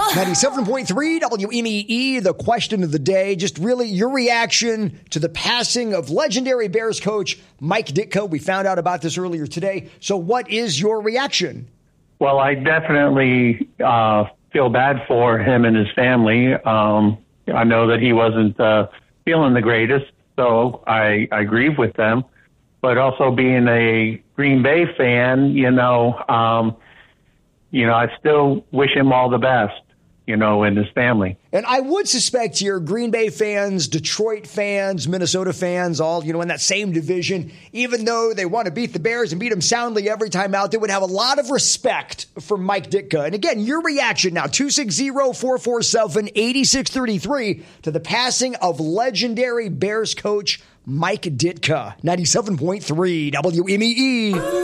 97.3 WMEE, the question of the day. Just really your reaction to the passing of legendary Bears coach Mike Ditka. We found out about this earlier today. So what is your reaction? Well, I definitely feel bad for him and his family. I know that he wasn't feeling the greatest, so I grieve with them. But also being a Green Bay fan, I still wish him all the best, and his family. And I would suspect your Green Bay fans, Detroit fans, Minnesota fans, all, in that same division, even though they want to beat the Bears and beat them soundly every time out, they would have a lot of respect for Mike Ditka. And again, your reaction now, 260-447-8633 to the passing of legendary Bears coach Mike Ditka. 97.3 WMEE.